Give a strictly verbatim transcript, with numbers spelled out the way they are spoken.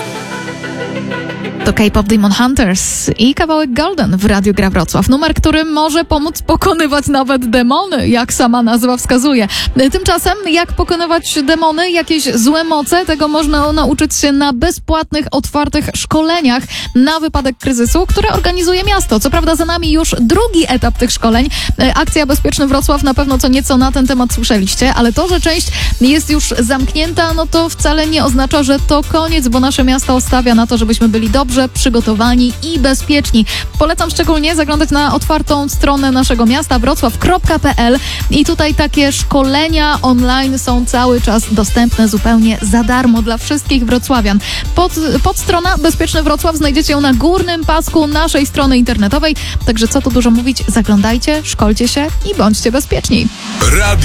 To K-pop Demon Hunters i kawałek Golden w Radiu Gra Wrocław. Numer, który może pomóc pokonywać nawet demony, jak sama nazwa wskazuje. Tymczasem, jak pokonywać demony, jakieś złe moce, tego można nauczyć się na bezpłatnych, otwartych szkoleniach na wypadek kryzysu, które organizuje miasto. Co prawda za nami już drugi etap tych szkoleń. Akcja Bezpieczny Wrocław, na pewno co nieco na ten temat słyszeliście, ale to, że część jest już zamknięta, no to wcale nie oznacza, że to koniec, bo nasze miasto stawia na to, żebyśmy byli dobrze przygotowani i bezpieczni. Polecam szczególnie zaglądać na otwartą stronę naszego miasta wrocław kropka p l i tutaj takie szkolenia online są cały czas dostępne zupełnie za darmo dla wszystkich wrocławian. Pod, podstrona Bezpieczny Wrocław znajdziecie ją na górnym pasku naszej strony internetowej, także co tu dużo mówić, zaglądajcie, szkolcie się i bądźcie bezpieczni. Radio